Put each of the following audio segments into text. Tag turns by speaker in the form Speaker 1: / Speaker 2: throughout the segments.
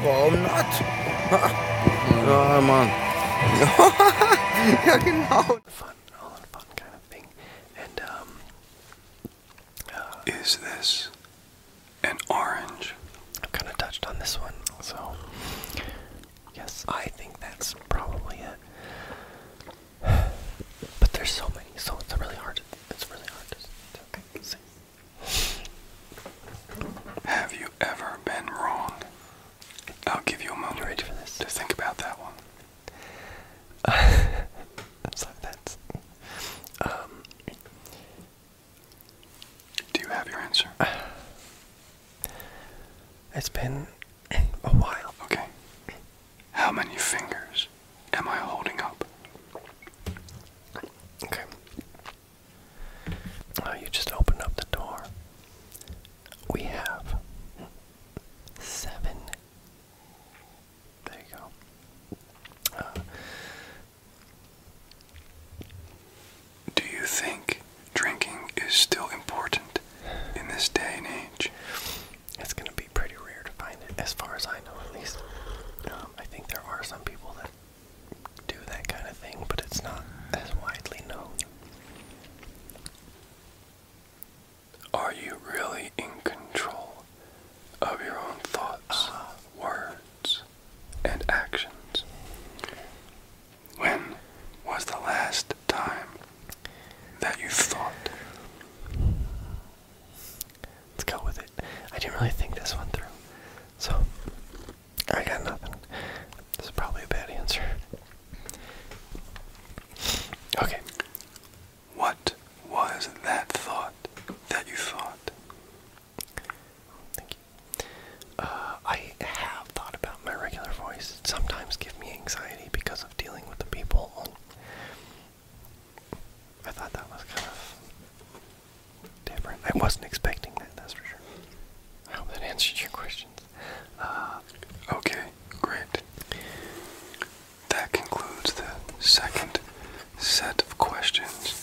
Speaker 1: warum not? Ja, Mann. Ja, genau.
Speaker 2: Fun, all in fun kind of thing. And,
Speaker 3: Is this an orange?
Speaker 2: I've kind of touched on this one, so yes, I think that's probably it. But there's so many, so it's really hard to say.
Speaker 3: Have you ever been wrong? I'll give you a moment
Speaker 2: You ready for this?
Speaker 3: to think about that one. Do you have your answer?
Speaker 2: It's been a while.
Speaker 3: Okay. How many fingers am I holding up?
Speaker 2: Okay. You just opened up the door. We have 7. There you go.
Speaker 3: Do you think drinking is still important in this day and age?
Speaker 2: It's going to be pretty rare to find it, as far as I know, at least. I think there are some people that do that kind of thing, but it's not as widely known.
Speaker 3: Are you really in control of your own thoughts, words, and actions? When was the last time that you thought?
Speaker 2: Let's go with it. I didn't really think this one through, so I got nothing. This is probably a bad answer. Okay.
Speaker 3: What was that thought that you thought?
Speaker 2: Thank you. I have thought about my regular voice. It sometimes gives me anxiety because of dealing with the people. I thought that was kind of different. I wasn't expecting that, that's for sure. I hope that answered your questions.
Speaker 3: Okay, great. That concludes the second set of questions.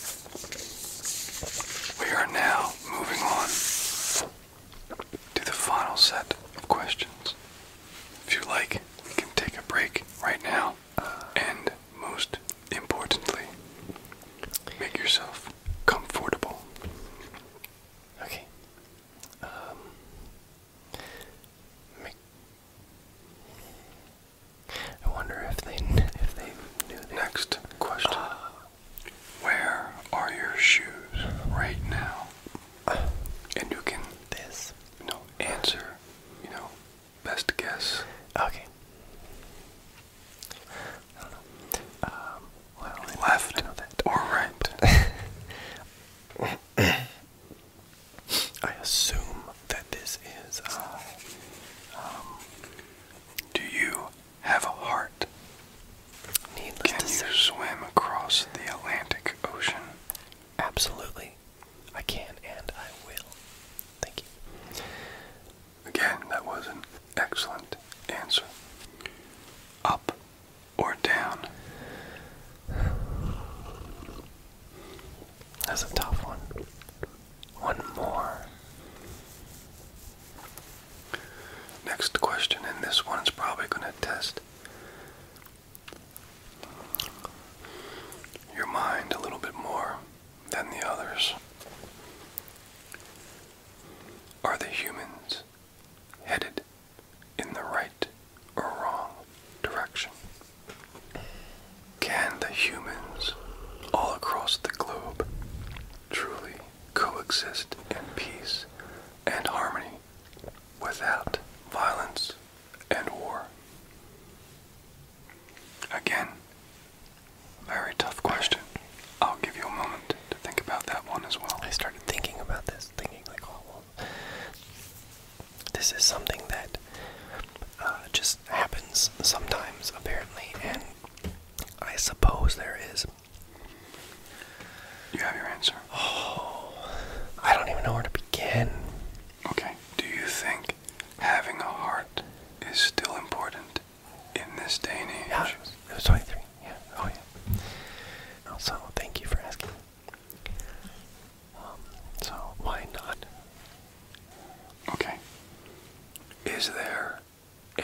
Speaker 3: We are now moving on to the final set of questions. If you like, we can take a break right now. And most importantly, make yourself comfortable.
Speaker 2: Okay. I wonder if they knew that.
Speaker 3: Next question. Where are your shoes right now? And you can,
Speaker 2: This.
Speaker 3: answer, best guess.
Speaker 2: Okay. I don't know. Well,
Speaker 3: Left
Speaker 2: I know that.
Speaker 3: or right?
Speaker 2: I assume that this is,
Speaker 3: Do you have a heart?
Speaker 2: needless
Speaker 3: Can
Speaker 2: to
Speaker 3: you
Speaker 2: say.
Speaker 3: swim across the Atlantic Ocean?
Speaker 2: Absolutely. I can and I will. Thank you.
Speaker 3: Again, that was an excellent answer. Up or down?
Speaker 2: That's a tough one. One more.
Speaker 3: Next question, and this one's probably going to test your mind a little bit more than the others. Are the humans headed in the right or wrong direction? Can the humans all across the globe truly coexist in peace and harmony without violence and war? Again, very tough question. I'll give you a moment to think about that one as well.
Speaker 2: I started thinking about this, thinking like, oh, well, this is something that just happens sometimes, apparently, and I suppose there is